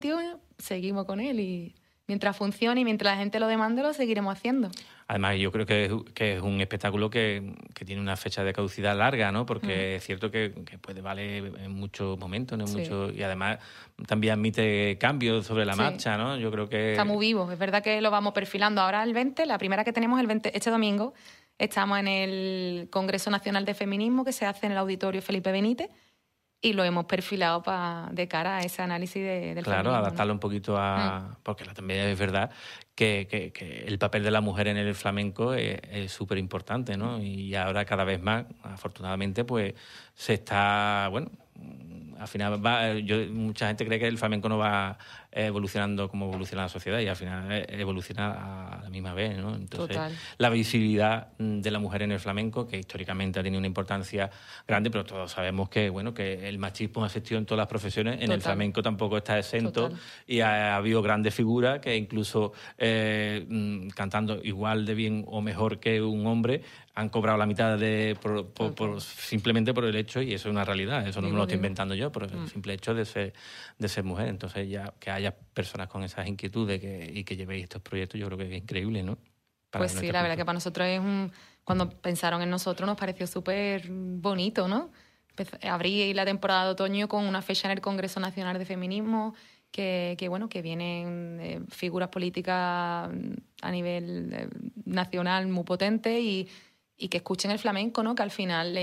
seguimos con él y mientras funcione y mientras la gente lo demande lo seguiremos haciendo. Además, yo creo que es un espectáculo que tiene una fecha de caducidad larga, ¿no? Porque es cierto que puede valer en muchos momentos, ¿no? Sí. Y además también admite cambios sobre la marcha, ¿no? Yo creo que... Está muy vivo. Es verdad que lo vamos perfilando. Ahora el 20, la primera que tenemos el 20, este domingo, estamos en el Congreso Nacional de Feminismo que se hace en el Auditorio Felipe Benítez y lo hemos perfilado de cara a ese análisis del feminismo. Claro, adaptarlo un poquito a... Porque también es verdad que el papel de la mujer en el flamenco es súper importante, ¿no? Y ahora cada vez más, afortunadamente, pues se está... Bueno, al final mucha gente cree que el flamenco no va evolucionando como evoluciona la sociedad y al final evoluciona a la misma vez, ¿no? Entonces, total. La visibilidad de la mujer en el flamenco, que históricamente ha tenido una importancia grande, pero todos sabemos que, bueno, que el machismo ha existido en todas las profesiones, en el flamenco tampoco está exento. Total. Y ha habido grandes figuras que incluso cantando igual de bien o mejor que un hombre han cobrado la mitad simplemente por el hecho, y eso es una realidad, eso no me lo estoy inventando yo, por el simple hecho de ser mujer. Entonces ya que haya personas con esas inquietudes y que llevéis estos proyectos, yo creo que es increíble, ¿no? Pues sí, la verdad que para nosotros cuando pensaron en nosotros nos pareció súper bonito, ¿no? Abrí la temporada de otoño con una fecha en el Congreso Nacional de Feminismo, que vienen figuras políticas a nivel nacional muy potentes y que escuchen el flamenco, ¿no? Que al final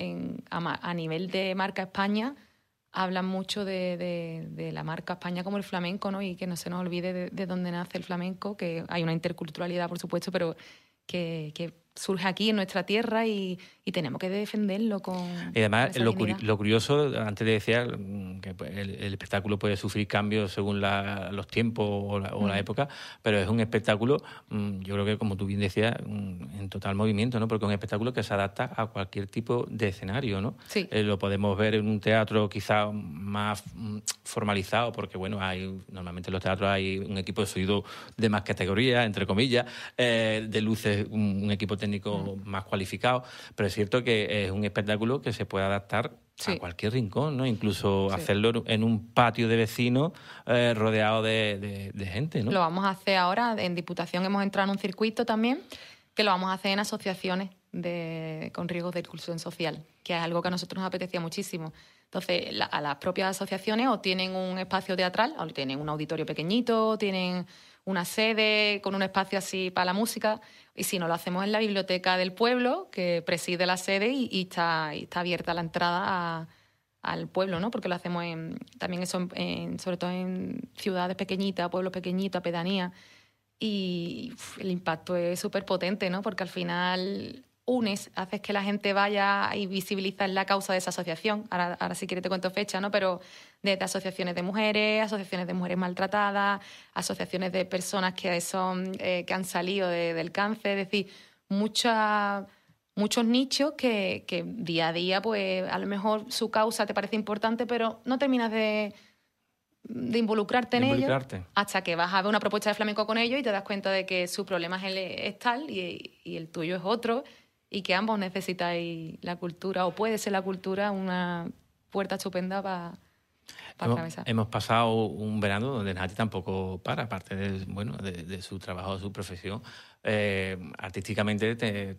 a nivel de marca España hablan mucho de la marca España como el flamenco, ¿no? Y que no se nos olvide de dónde nace el flamenco, que hay una interculturalidad, por supuesto, pero que surge aquí en nuestra tierra y tenemos que defenderlo con... Y además, lo curioso, antes de decir que el espectáculo puede sufrir cambios según los tiempos o la época, pero es un espectáculo, yo creo que, como tú bien decías, en total movimiento, ¿no? Porque es un espectáculo que se adapta a cualquier tipo de escenario, ¿no? Sí. Lo podemos ver en un teatro quizá más formalizado, porque, bueno, normalmente en los teatros hay un equipo de sonido de más categoría, entre comillas, de luces, un equipo técnico más cualificado, pero es cierto que es un espectáculo que se puede adaptar a cualquier rincón, ¿no? Incluso hacerlo en un patio de vecinos rodeado de gente, ¿no? Lo vamos a hacer ahora, en Diputación hemos entrado en un circuito también, que lo vamos a hacer en asociaciones con riesgos de exclusión social, que es algo que a nosotros nos apetecía muchísimo. Entonces, a las propias asociaciones o tienen un espacio teatral, o tienen un auditorio pequeñito, o tienen una sede con un espacio así para la música, y si no, lo hacemos en la biblioteca del pueblo, que preside la sede y está abierta la entrada al pueblo, ¿no? Porque lo hacemos también eso sobre todo en ciudades pequeñitas, pueblos pequeñitos, pedanías, y el impacto es súper potente, ¿no? Porque al final haces que la gente vaya y visibilizas la causa de esa asociación. Ahora si quieres te cuento fecha, ¿no? Pero desde asociaciones de mujeres maltratadas, asociaciones de personas que han salido del cáncer, es decir, muchos nichos que día a día, pues a lo mejor su causa te parece importante, pero no terminas de involucrarte en ello hasta que vas a ver una propuesta de flamenco con ellos y te das cuenta de que su problema es tal y el tuyo es otro, y que ambos necesitáis la cultura, o puede ser la cultura una puerta estupenda para atravesar. Hemos pasado un verano donde Nati tampoco para, aparte de su trabajo, de su profesión. Artísticamente te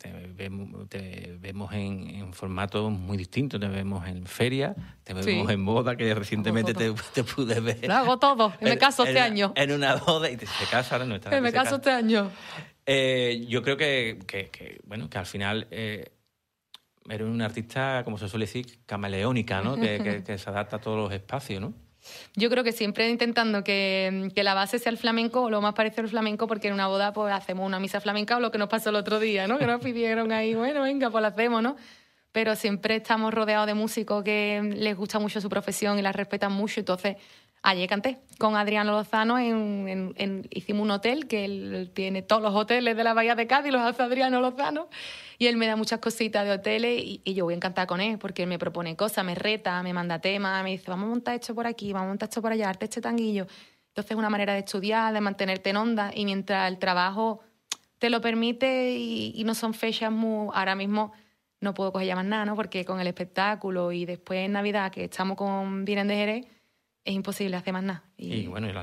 vemos en formatos muy distintos. Te vemos en feria, te vemos en boda, que recientemente te pude ver. Lo hago todo, me caso este año. En una boda, y te casas ahora, no está. Me caso este año. Yo creo que al final eres una artista, como se suele decir, camaleónica, ¿no? que se adapta a todos los espacios, ¿no? Yo creo que siempre intentando que la base sea el flamenco o lo más parecido al flamenco, porque en una boda pues hacemos una misa flamenca o lo que nos pasó el otro día, ¿no? Que nos pidieron ahí, bueno, venga, pues lo hacemos, ¿no? Pero siempre estamos rodeados de músicos que les gusta mucho su profesión y la respetan mucho. Entonces, ayer canté con Adriano Lozano, hicimos un hotel, que él tiene todos los hoteles de la Bahía de Cádiz, los hace Adriano Lozano, y él me da muchas cositas de hoteles y yo voy encantada con él, porque él me propone cosas, me reta, me manda temas, me dice, vamos a montar esto por aquí, vamos a montar esto por allá, arte este tanguillo. Entonces es una manera de estudiar, de mantenerte en onda, y mientras el trabajo te lo permite y no son fechas muy... Ahora mismo no puedo coger ya más nada, ¿no? Porque con el espectáculo y después en Navidad, que estamos con Vienen de Jerez, es imposible hacer más nada. Y bueno,